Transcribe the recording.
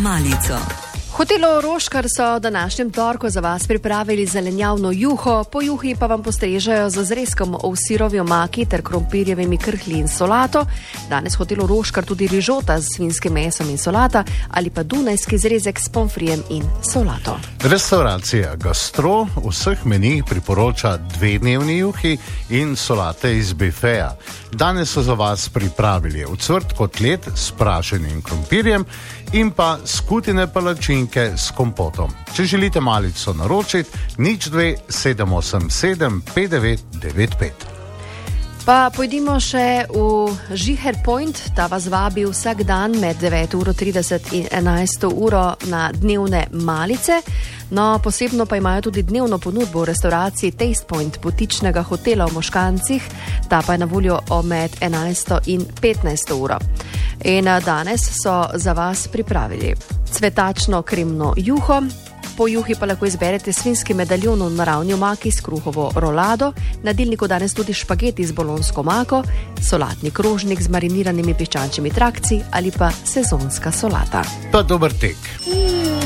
malico. Hotelo Roškar so današnjem torku za vas pripravili zelenjavno juho, po juhi pa vam postrežejo z zrezkom v sirovi omaki ter krompirjevimi krhlji in solato. Danes hotelo Roškar tudi rižota z svinjskim mesom in solata ali pa dunajski zrezek s pomfrijem in solato. Restauracija Gastro vseh menijih priporoča 2-dnevni juhi in solate iz bifeja. Danes so za vas pripravili ocvrt kotlet s praženim krompirjem in pa skutine palačinke s kompotom. Če želite malico naročiti, 02 787 5995. Pa pojdimo še v Žiher Point, ta vas vabi vsak dan med 9:30 in 11 na dnevne malice. No, posebno pa imajo tudi dnevno ponudbo v restauraciji Taste Point butičnega hotela v Moškancih, ta pa je na voljo med 11 in 15 In danes so za vas pripravili cvetačno kremno juho, po juhi pa lahko izberete svinjski medaljon v naravni omaki s kruhovo rolado, na dilniku danes tudi špageti z bolonsko omako, solatni krožnik z mariniranimi piščančjimi trakci ali pa sezonska solata. Pa dober tek.